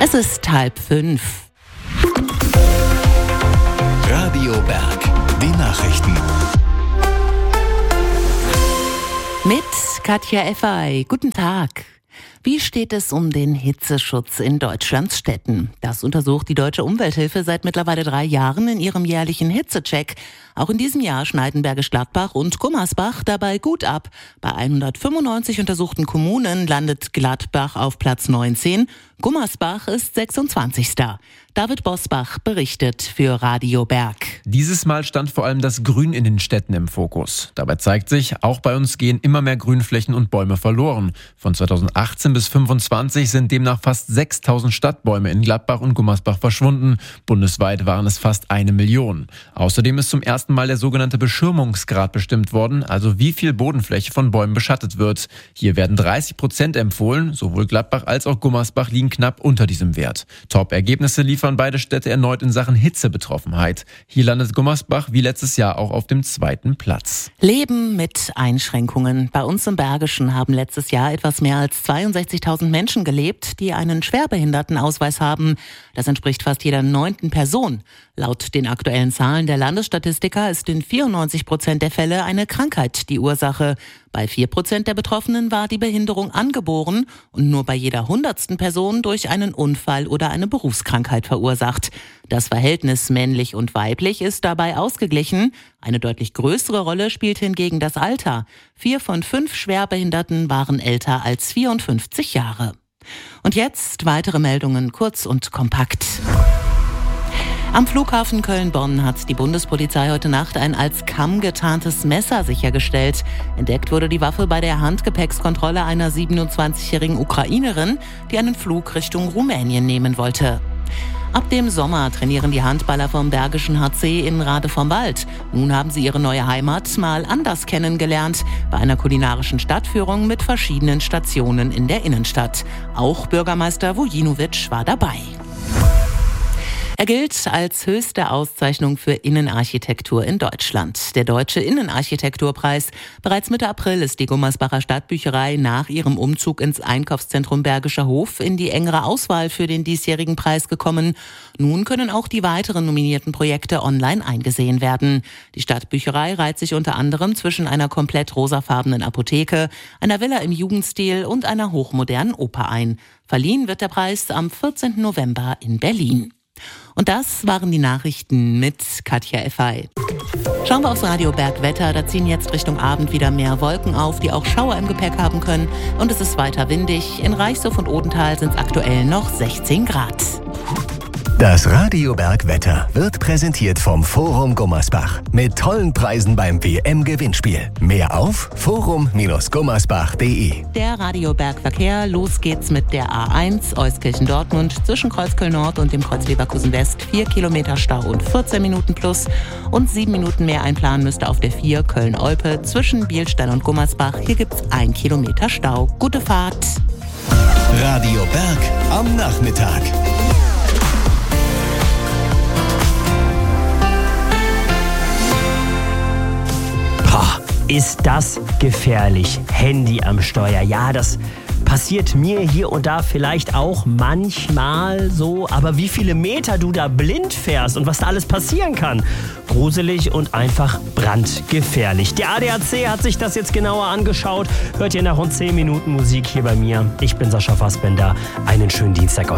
Es ist 4:30. Radio Berg, die Nachrichten. Mit Katja Effay. Guten Tag. Wie steht es um den Hitzeschutz in Deutschlands Städten? Das untersucht die Deutsche Umwelthilfe seit mittlerweile 3 Jahren in ihrem jährlichen Hitzecheck. Auch in diesem Jahr schneiden Bergisch Gladbach und Gummersbach dabei gut ab. Bei 195 untersuchten Kommunen landet Gladbach auf Platz 19. Gummersbach ist 26. David Bosbach berichtet für Radio Berg. Dieses Mal stand vor allem das Grün in den Städten im Fokus. Dabei zeigt sich, auch bei uns gehen immer mehr Grünflächen und Bäume verloren. Von 2018 bis 2025 sind demnach fast 6.000 Stadtbäume in Gladbach und Gummersbach verschwunden. Bundesweit waren es fast 1 Million. Außerdem ist zum ersten Mal der sogenannte Beschirmungsgrad bestimmt worden, also wie viel Bodenfläche von Bäumen beschattet wird. Hier werden 30% empfohlen. Sowohl Gladbach als auch Gummersbach liegen knapp unter diesem Wert. Top-Ergebnisse liefern beide Städte erneut in Sachen Hitzebetroffenheit. Hier landet Gummersbach wie letztes Jahr auch auf dem 2. Platz. Leben mit Einschränkungen. Bei uns im Bergischen haben letztes Jahr etwas mehr als 62.000 Menschen gelebt, die einen Schwerbehindertenausweis haben. Das entspricht fast jeder 9. Person. Laut den aktuellen Zahlen der Landesstatistiker ist in 94% der Fälle eine Krankheit die Ursache. Bei 4% der Betroffenen war die Behinderung angeboren und nur bei jeder 100. Person durch einen Unfall oder eine Berufskrankheit verursacht. Das Verhältnis männlich und weiblich ist dabei ausgeglichen. Eine deutlich größere Rolle spielt hingegen das Alter. 4 von 5 Schwerbehinderten waren älter als 54 Jahre. Und jetzt weitere Meldungen kurz und kompakt. Am Flughafen Köln-Bonn hat die Bundespolizei heute Nacht ein als Kamm getarntes Messer sichergestellt. Entdeckt wurde die Waffe bei der Handgepäckskontrolle einer 27-jährigen Ukrainerin, die einen Flug Richtung Rumänien nehmen wollte. Ab dem Sommer trainieren die Handballer vom Bergischen HC in Rade vom Wald. Nun haben sie ihre neue Heimat mal anders kennengelernt, bei einer kulinarischen Stadtführung mit verschiedenen Stationen in der Innenstadt. Auch Bürgermeister Vujinovic war dabei. Er gilt als höchste Auszeichnung für Innenarchitektur in Deutschland. Der Deutsche Innenarchitekturpreis. Bereits Mitte April ist die Gummersbacher Stadtbücherei nach ihrem Umzug ins Einkaufszentrum Bergischer Hof in die engere Auswahl für den diesjährigen Preis gekommen. Nun können auch die weiteren nominierten Projekte online eingesehen werden. Die Stadtbücherei reiht sich unter anderem zwischen einer komplett rosafarbenen Apotheke, einer Villa im Jugendstil und einer hochmodernen Oper ein. Verliehen wird der Preis am 14. November in Berlin. Und das waren die Nachrichten mit Katja Effay. Schauen wir aufs Radio Berg Wetter. Da ziehen jetzt Richtung Abend wieder mehr Wolken auf, die auch Schauer im Gepäck haben können. Und es ist weiter windig. In Reichshof und Odenthal sind es aktuell noch 16 Grad. Das Radio Berg Wetter wird präsentiert vom Forum Gummersbach. Mit tollen Preisen beim WM-Gewinnspiel. Mehr auf forum-gummersbach.de. Der Radio Berg Verkehr. Los geht's mit der A1 Euskirchen-Dortmund zwischen Kreuzköln Nord und dem Kreuz Leverkusen West. 4 Kilometer Stau und 14 Minuten plus. Und 7 Minuten mehr einplanen müsste auf der 4 Köln-Olpe zwischen Bielstein und Gummersbach. Hier gibt's 1 Kilometer Stau. Gute Fahrt. Radio Berg am Nachmittag. Ist das gefährlich? Handy am Steuer. Ja, das passiert mir hier und da vielleicht auch manchmal so. Aber wie viele Meter du da blind fährst und was da alles passieren kann. Gruselig und einfach brandgefährlich. Der ADAC hat sich das jetzt genauer angeschaut. Hört ihr nach rund 10 Minuten Musik hier bei mir. Ich bin Sascha Fassbender. Einen schönen Dienstag.